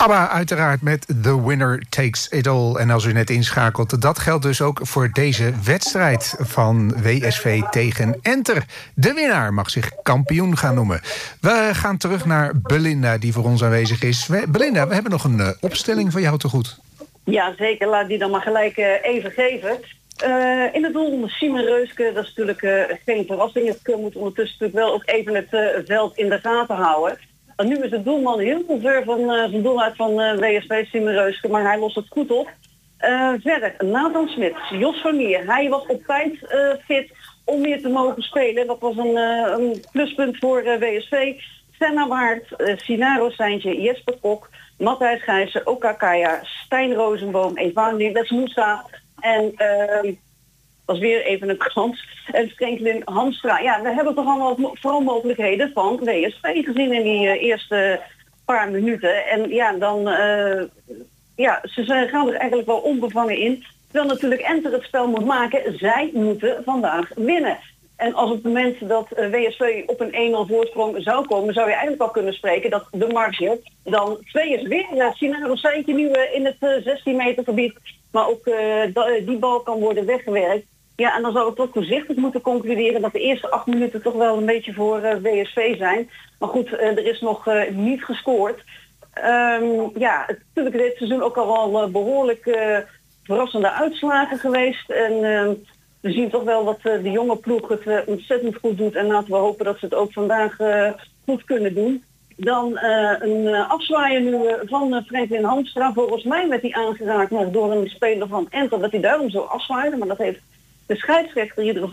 ABBA uiteraard met The Winner Takes It All. En als u net inschakelt, dat geldt dus ook voor deze wedstrijd van WSV tegen Enter. De winnaar mag zich kampioen gaan noemen. We gaan terug naar Belinda, die voor ons aanwezig is. Belinda, we hebben nog een opstelling voor jou te goed. Ja, zeker. Laat die dan maar gelijk even geven. In het doel Simon Reuske, dat is natuurlijk geen verrassing. Het moet ondertussen natuurlijk wel ook even het veld in de gaten houden. En nu is de doelman heel ver van zijn doel uit van WSV, Simon Reuske, maar hij lost het goed op. Verder, Nathan Smit, Jos Vermeer, hij was op tijd fit om weer te mogen spelen. Dat was een pluspunt voor WSV. Senna Waard, Sinaro Seintje, Jesper Kok, Matthijs Gijssen, Okakaya, Stijn Rozenboom, Evanelie Lesmoussa en was weer even een kans. En Franklin Hamstra. Ja, we hebben toch allemaal vooral mogelijkheden van WSV gezien in die eerste paar minuten. En ja, dan ze gaan er eigenlijk wel onbevangen in. Terwijl natuurlijk Enter het spel moet maken. Zij moeten vandaag winnen. En als op het moment dat WSV op een 1-0 voorsprong zou komen, zou je eigenlijk al kunnen spreken dat de marge dan 2 is. Weer Sinaro Seintje nu in het 16 meter gebied. Maar ook die bal kan worden weggewerkt. Ja, en dan zou ik toch voorzichtig moeten concluderen dat de eerste 8 minuten toch wel een beetje voor WSV zijn. Maar goed, er is nog niet gescoord. Natuurlijk dit seizoen ook al wel behoorlijk verrassende uitslagen geweest. En we zien toch wel dat de jonge ploeg het ontzettend goed doet. En laten we hopen dat ze het ook vandaag goed kunnen doen. Dan een afzwaaien nu van Franklin Hamstra. Volgens mij werd hij aangeraakt nog door een speler van Enter. Dat hij daarom zo afzwaaide. Maar dat heeft de scheidsrechter in ieder geval